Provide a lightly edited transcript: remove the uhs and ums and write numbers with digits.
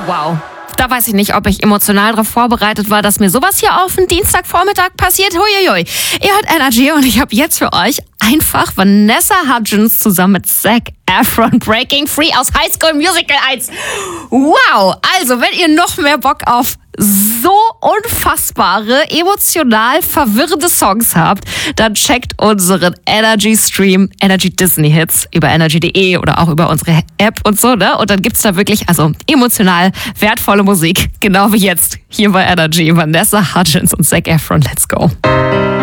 Wow. Da weiß ich nicht, ob ich emotional darauf vorbereitet war, dass mir sowas hier auf den Dienstagvormittag passiert. Huiuiui. Ihr hört Energy und ich habe jetzt für euch einfach Vanessa Hudgens zusammen mit Zac Efron Breaking Free aus High School Musical 1. Wow. Also, wenn ihr noch mehr Bock auf so unfassbare, emotional verwirrende Songs habt, dann checkt unseren Energy-Stream, Energy Disney Hits über energy.de oder auch über unsere App und so, ne? Und dann gibt's da wirklich, emotional wertvolle Musik, genau wie jetzt hier bei Energy. Vanessa Hudgens und Zac Efron, let's go.